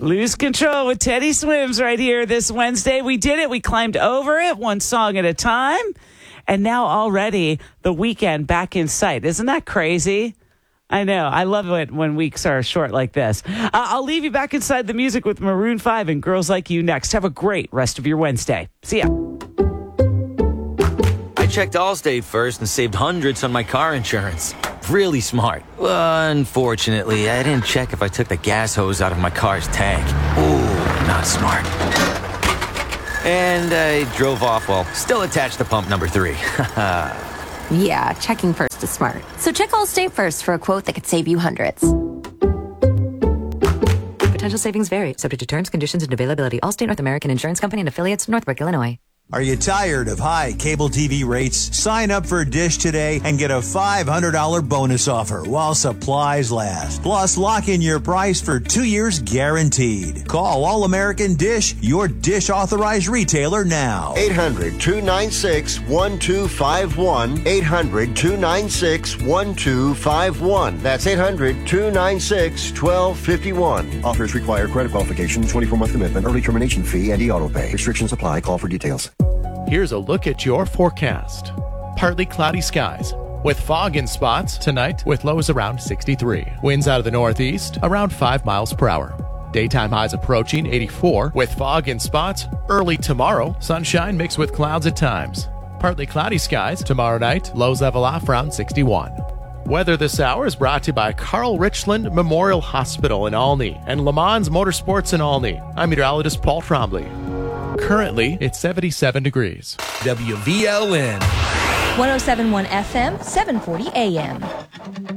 Lose Control with Teddy Swims right here this Wednesday. We did it. We climbed over it one song at a time. And now already the weekend back in sight. Isn't that crazy? I know. I love it when weeks are short like this. I'll leave you back inside the music with Maroon 5 and Girls Like You next. Have a great rest of your Wednesday. See ya. I checked Allstate first and saved hundreds on my car insurance. Really smart. Unfortunately, I didn't check if I took the gas hose out of my car's tank. Ooh, not smart. And I drove off while still attached to pump number 3. Yeah, checking first is smart. So check Allstate first for a quote that could save you hundreds. Potential savings vary, subject to terms, conditions, and availability. Allstate North American Insurance Company and affiliates, Northbrook, Illinois. Are you tired of high cable TV rates? Sign up for Dish today and get a $500 bonus offer while supplies last. Plus, lock in your price for 2 years guaranteed. Call All American Dish, your Dish authorized retailer now. 800-296-1251. 800-296-1251. That's 800-296-1251. Offers require credit qualification, 24-month commitment, early termination fee, and e-auto pay. Restrictions apply. Call for details. Here's a look at your forecast. Partly cloudy skies with fog in spots tonight with lows around 63. Winds out of the northeast around 5 miles per hour. Daytime highs approaching 84 with fog in spots. Early tomorrow, sunshine mixed with clouds at times. Partly cloudy skies tomorrow night, lows level off around 61. Weather this hour is brought to you by Carl Richland Memorial Hospital in Olney and Le Mans Motorsports in Olney. I'm meteorologist Paul Trombley. Currently, it's 77 degrees. WVLN 107.1 FM, 740 AM.